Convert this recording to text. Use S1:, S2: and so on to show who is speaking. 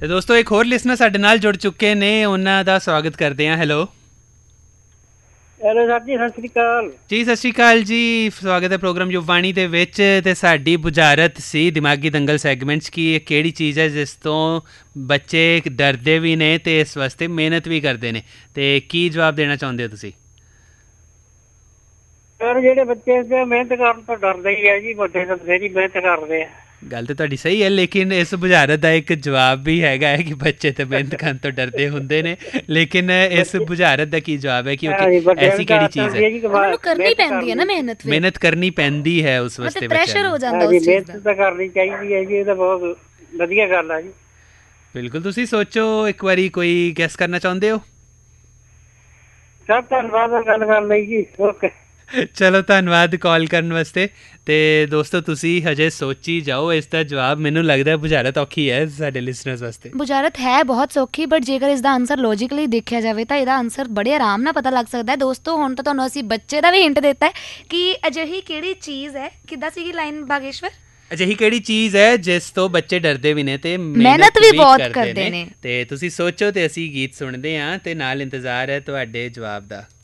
S1: ਤੇ ਦੋਸਤੋ ਇੱਕ ਹੋਰ ਲਿਸਨਰ ਸਾਡੇ ਨਾਲ ਜੁੜ ਚੁੱਕੇ ਨੇ, ਉਹਨਾਂ ਦਾ ਸਵਾਗਤ ਕਰਦੇ ਹਾਂ। ਹੈਲੋ
S2: ਹੈਲੋ ਸਰ ਜੀ, ਸਤਿ ਸ਼੍ਰੀ ਅਕਾਲ
S1: ਜੀ। ਸਤਿ ਸ਼੍ਰੀ ਅਕਾਲ ਜੀ, ਸਵਾਗਤ ਹੈ ਪ੍ਰੋਗਰਾਮ ਯੁਵਾਣੀ ਦੇ ਵਿੱਚ। ਤੇ ਸਾਡੀ ਬੁਝਾਰਤ ਸੀ ਦਿਮਾਗੀ ਦੰਗਲ ਸੈਗਮੈਂਟ 'ਚ ਕਿ ਇਹ ਕਿਹੜੀ ਚੀਜ਼ ਹੈ ਜਿਸ ਤੋਂ ਬੱਚੇ ਡਰਦੇ ਵੀ ਨੇ ਤੇ ਇਸ ਵਾਸਤੇ ਮਿਹਨਤ ਵੀ ਕਰਦੇ ਨੇ, ਤੇ ਕੀ ਜਵਾਬ ਦੇਣਾ ਚਾਹੁੰਦੇ ਹੋ ਤੁਸੀਂ?
S2: ਸਰ ਜਿਹੜੇ ਬੱਚੇ ਮਿਹਨਤ ਕਰਨ ਤੋਂ ਡਰਦੇ ਹੀ ਆ ਜੀ, ਵੱਡੇ ਤਾਂ ਬਥੇਰੀ ਮਿਹਨਤ ਕਰਦੇ ਆ।
S1: ਗੱਲ ਤਾਂ ਤੁਹਾਡੀ ਸਹੀ ਹੈ, ਲੇਕਿਨ ਇਸ ਬੁਝਾਰਤ ਦਾ ਇੱਕ ਜਵਾਬ ਵੀ ਹੈਗਾ ਹੈ ਕਿ ਬੱਚੇ ਤਾਂ ਮਿਹਨਤ ਕਰਨ ਤੋਂ ਡਰਦੇ ਹੁੰਦੇ ਨੇ। ਲੇਕਿਨ ਇਸ ਬੁਝਾਰਤ ਦਾ ਕੀ ਜਵਾਬ ਹੈ ਕਿ ਐਸੀ ਕਿਹੜੀ ਚੀਜ਼ ਹੈ?
S3: ਉਹਨਾਂ ਨੂੰ ਕਰਨੀ ਪੈਂਦੀ ਹੈ ਨਾ ਮਿਹਨਤ,
S1: ਮਿਹਨਤ ਕਰਨੀ ਪੈਂਦੀ ਹੈ ਉਸ ਵਾਸਤੇ,
S3: ਪ੍ਰੈਸ਼ਰ ਹੋ ਜਾਂਦਾ ਉਸ ਚੀਜ਼ ਦਾ।
S2: ਮਿਹਨਤ ਤਾਂ ਕਰਨੀ ਚਾਹੀਦੀ ਹੈ ਜੀ, ਇਹ ਤਾਂ ਬਹੁਤ ਵਧੀਆ ਗੱਲ ਆ ਜੀ।
S1: ਬਿਲਕੁਲ। ਤੁਸੀਂ ਸੋਚੋ ਇੱਕ ਵਾਰੀ, ਕੋਈ ਗੈਸ ਕਰਨਾ ਚਾਹੁੰਦੇ ਹੋ?
S2: ਸਰ ਧੰਨਵਾਦ ਗੱਲ ਕਰਨ ਲਈ ਜੀ। ਓਕੇ,
S1: ਚਲੋ ਧੰਨਵਾਦ ਕਾਲ ਕਰਨ ਵਾਸਤੇ। ਤੇ ਦੋਸਤੋ ਤੁਸੀਂ ਹਜੇ ਸੋਚੀ ਜਾਓ ਇਸ ਦਾ ਜਵਾਬ। ਮੈਨੂੰ ਲੱਗਦਾ ਬੁਝਾਰਤ ਔਖੀ ਹੈ ਸਾਡੇ ਲਿਸਨਰਸ ਵਾਸਤੇ।
S3: ਬੁਝਾਰਤ ਹੈ ਬਹੁਤ ਸੌਖੀ, ਬਟ ਜੇਕਰ ਇਸਦਾ ਆਨਸਰ ਲੌਜੀਕਲੀ ਦੇਖਿਆ ਜਾਵੇ ਤਾਂ ਇਹਦਾ ਆਨਸਰ ਬੜੇ ਆਰਾਮ ਨਾਲ ਪਤਾ ਲੱਗ ਸਕਦਾ ਹੈ। ਦੋਸਤੋ ਹੁਣ ਤਾਂ ਤੁਹਾਨੂੰ ਅਸੀਂ ਬੱਚੇ ਦਾ ਵੀ ਹਿੰਟ ਦਿੱਤਾ ਹੈ ਕਿ ਅਜਿਹੀ ਕਿਹੜੀ ਚੀਜ਼ ਹੈ। ਕਿੱਦਾਂ ਸੀਗੀ ਲਾਈਨ ਬਾਗੇਸ਼ਵਰ? ਅਜਿਹੀ
S1: ਕਿਹੜੀ ਚੀਜ਼ ਹੈ ਜਿਸ ਤੋਂ ਬੱਚੇ ਡਰਦੇ ਵੀ ਨੇ ਤੇ
S3: ਮਿਹਨਤ ਵੀ ਬਹੁਤ ਕਰਦੇ ਨੇ।
S1: ਤੇ ਤੁਸੀਂ ਸੋਚੋ ਤੇ ਅਸੀਂ ਗੀਤ ਸੁਣਦੇ ਹਾਂ ਤੇ ਨਾਲ ਇੰਤਜ਼ਾਰ ਹੈ ਤੁਹਾਡੇ ਜਵਾਬ ਦਾ।